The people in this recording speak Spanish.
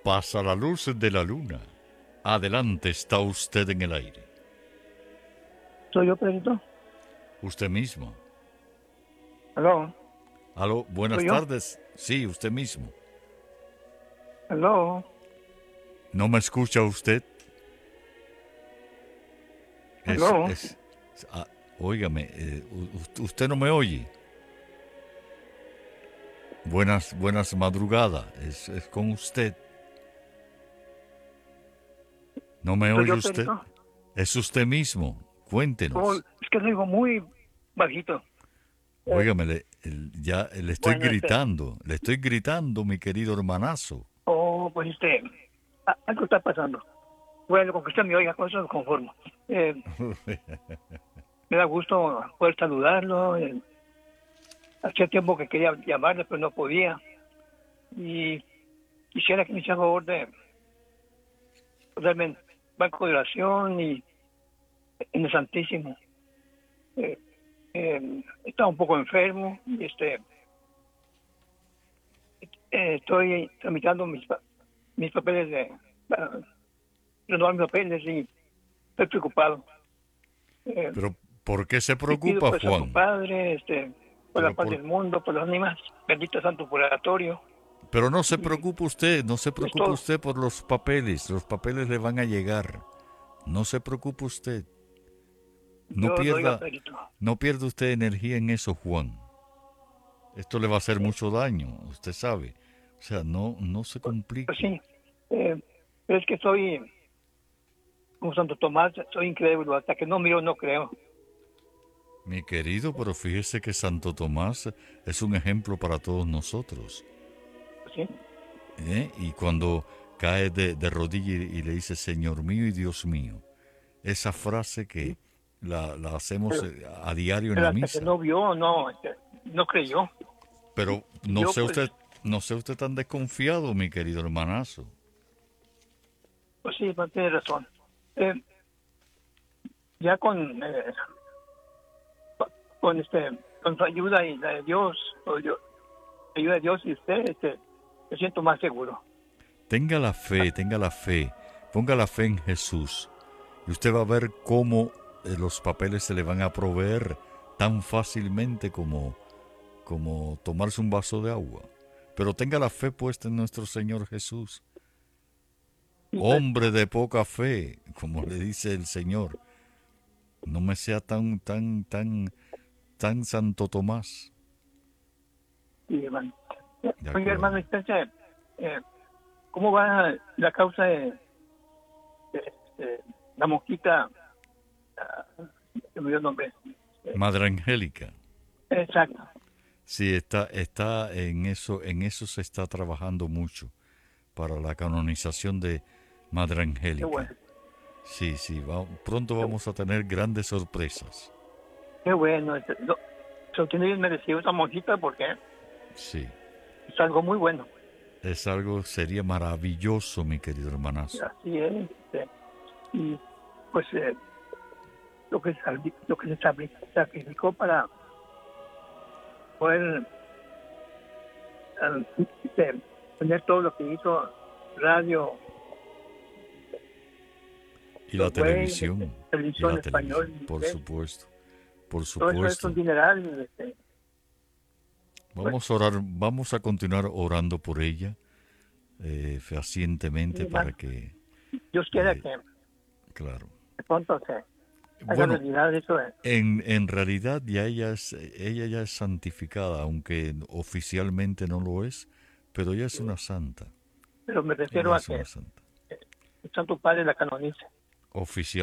Pasa la luz de la luna. Adelante, está usted en el aire. ¿Soy yo, Pedrito? Usted mismo. ¿Aló? Aló, buenas ¿Soy yo? tardes. Sí, usted mismo. ¿Aló? ¿No me escucha usted? Es, ¿Aló? es, óigame, usted no me oye. Buenas madrugadas. Es con usted. ¿No me ¿Soy oye yo, usted? Pedrito? Es usted mismo. Oh, Cuéntenos. es que lo digo muy bajito. Eh, Óigame, ya bueno, le estoy gritando, mi querido hermanazo. pues algo está pasando. Bueno, con que usted me oiga, con eso me conformo. Eh, Me da gusto poder saludarlo. Hacía tiempo que quería llamarle, pero no podía. Y quisiera que me hiciera favor de darme en banco de oración y en el Santísimo. Eh, Estaba un poco enfermo y estoy tramitando mis papeles para renovar mis papeles y estoy preocupado. Eh, Pero, ¿por qué se y pido preocupa, por el Santo Juan? Padre, por la Pero, paz por, del mundo, por las ánimas, bendito Santo Purgatorio, pero no se y preocupe usted, no se es preocupe todo. usted por los papeles le van a llegar. No se preocupe usted. No Dios lo oiga, pierda, Pedrito. no pierda usted energía en eso, Juan. Esto le va a hacer mucho daño, usted sabe. O sea, no se Pues complique. sí, eh, pero es que soy, como Santo Tomás, soy incrédulo, hasta que no miro, no creo. Mi querido, pero fíjese que Santo Tomás es un ejemplo para todos nosotros. Pues sí, Y cuando cae de rodillas y le dice, Señor mío y Dios mío, esa frase sí. que la hacemos Pero, a diario en pero la hasta que misa. no vio, no creyó. Pero Y yo, pues, no sea usted tan desconfiado, mi querido hermanazo. pues sí, pues tiene razón. Eh, ya con su ayuda y la de Dios, la ayuda de Dios y usted, me siento más seguro. Tenga la fe, ponga la fe en Jesús. Y usted va a ver cómo los papeles se le van a proveer tan fácilmente como tomarse un vaso de agua. Pero tenga la fe puesta en nuestro Señor Jesús. Y pues, Hombre de poca fe, como le dice el Señor, no me sea tan Santo Tomás. sí, hermano. De Oye, hermano, acuerdo. eh, ¿cómo va la causa de la mosquita? ah, Se me dio el nombre. Eh, Madre Angélica. exacto. Sí, está en eso se está trabajando mucho para la canonización de Madre Qué bueno. Angélica. Sí, sí, pronto Qué, vamos a tener grandes sorpresas. qué bueno. Se lo tiene bien merecido esa mosquita porque Sí, es algo muy bueno. sería maravilloso, mi querido hermanazo. Así es. Y pues lo que se sacrificó para poder tener todo lo que hizo radio, Y la los güeyes, televisión, y televisión la español, televisión, inglés, por todo eso es un supuesto. dineral. Pues, Vamos a orar, vamos a continuar orando por ella sí, fehacientemente para hermano, que, Dios quiera eh, que claro. de pronto se haga Bueno, realidad eso. en realidad ella ya es santificada, aunque oficialmente no lo es, pero ella es una santa. Pero me Ella refiero a es que una santa. el Santo Padre la canonice. Oficial